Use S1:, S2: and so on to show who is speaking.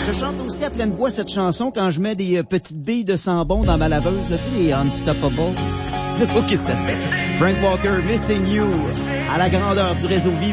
S1: Je chante aussi à pleine voix cette chanson quand je mets des petites billes de sambon dans ma laveuse, là, tu sais, les Unstoppable. OK, c'était ça. Frank Walker, Missing You, à la grandeur du réseau Vive.